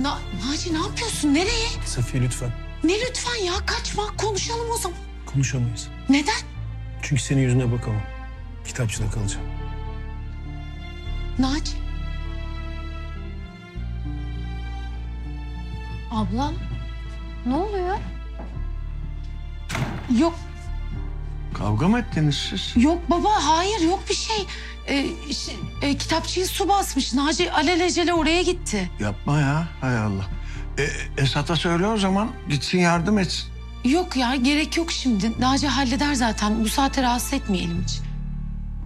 Naci ne yapıyorsun? Nereye? Safiye lütfen. Ne lütfen ya? Kaçma. Konuşalım o zaman. Konuşamayız. Neden? Çünkü senin yüzüne bakamam. Kitapçıda kalacağım. Naci. Ablam. Ne oluyor? Yok. Kavga mı ettiniz siz? Yok baba. Hayır. Yok bir şey. Kitapçıyı su basmış. Naci alelacele oraya gitti. Yapma ya, hay Allah. Esat'a söyle o zaman, gitsin yardım etsin. Yok ya. Gerek yok şimdi. Naci halleder zaten. Bu saate rahatsız etmeyelim hiç.